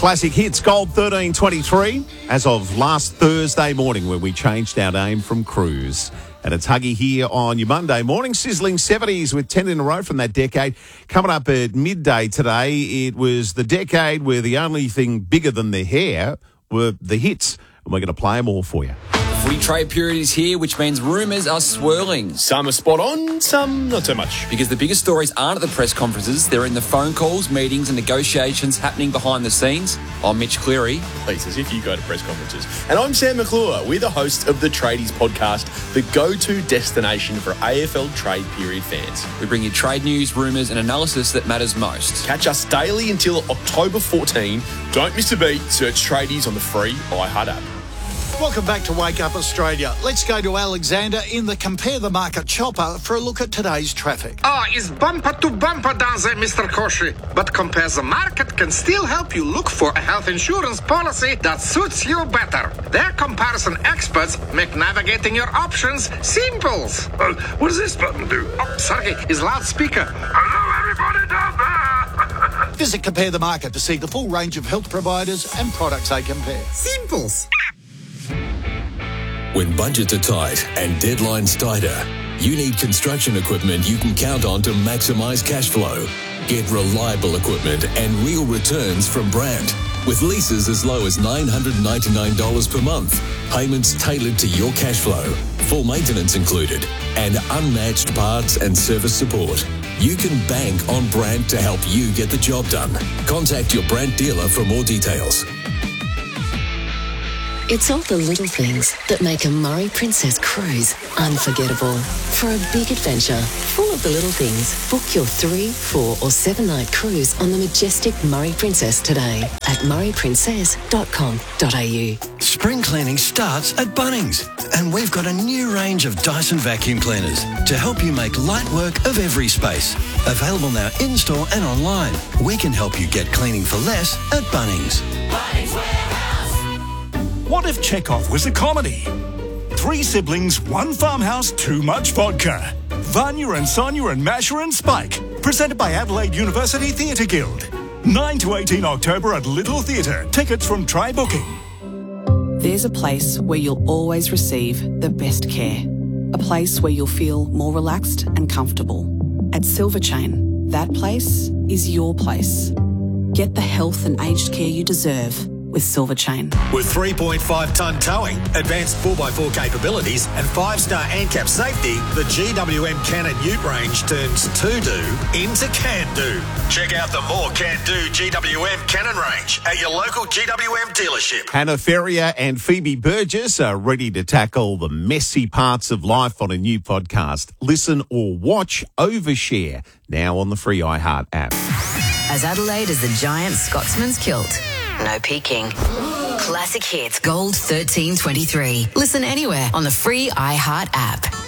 Classic Hits Gold 1323 as of last Thursday morning when we changed our name from Cruise. And it's Huggy here on your Monday morning. Sizzling 70s with 10 in a row from that decade. Coming up at midday today, it was the decade where the only thing bigger than the hair were the hits. And we're going to play them all for you. Footy trade period is here, which means rumours are swirling. Some are spot on, some not so much. Because the biggest stories aren't at the press conferences, they're in the phone calls, meetings and negotiations happening behind the scenes. I'm Mitch Cleary. Please, as if you go to press conferences. And I'm Sam McClure. We're the hosts of the Tradies podcast, the go-to destination for AFL trade period fans. We bring you trade news, rumours and analysis that matters most. Catch us daily until October 14. Don't miss a beat. Search Tradies on the free iHeart app. Welcome back to Wake Up Australia. Let's go to Alexander in the Compare the Market chopper for a look at today's traffic. It's bumper to bumper down there, Mr. Koshi. But Compare the Market can still help you look for a health insurance policy that suits you better. Their comparison experts make navigating your options simple. What does this button do? Oh, sorry, it's loudspeaker. Hello, everybody down there. Visit Compare the Market to see the full range of health providers and products they compare. Simples. When budgets are tight and deadlines tighter, you need construction equipment you can count on to maximise cash flow. Get reliable equipment and real returns from Brandt. With leases as low as $999 per month, payments tailored to your cash flow, full maintenance included, and unmatched parts and service support. You can bank on Brandt to help you get the job done. Contact your Brandt dealer for more details. It's all the little things that make a Murray Princess cruise unforgettable. For a big adventure full of the little things, book your 3, 4 or 7 night cruise on the majestic Murray Princess today at murrayprincess.com.au. Spring cleaning starts at Bunnings, and we've got a new range of Dyson vacuum cleaners to help you make light work of every space. Available now in-store and online. We can help you get cleaning for less at Bunnings. What if Chekhov was a comedy? 3 siblings, 1 farmhouse, too much vodka. Vanya and Sonia and Masha and Spike. Presented by Adelaide University Theatre Guild. 9 to 18 October at Little Theatre. Tickets from Try Booking. There's a place where you'll always receive the best care. A place where you'll feel more relaxed and comfortable. At Silver Chain, that place is your place. Get the health and aged care you deserve with Silver Chain. With 3.5-tonne towing, advanced 4x4 capabilities and 5-star ANCAP safety, the GWM Cannon Ute range turns to-do into can-do. Check out the more can-do GWM Cannon range at your local GWM dealership. Hannah Ferrier and Phoebe Burgess are ready to tackle the messy parts of life on a new podcast. Listen or watch Overshare, now on the free iHeart app. As Adelaide as the giant Scotsman's kilt. No peeking. Classic Hits Gold 1323. Listen anywhere on the free iHeart app.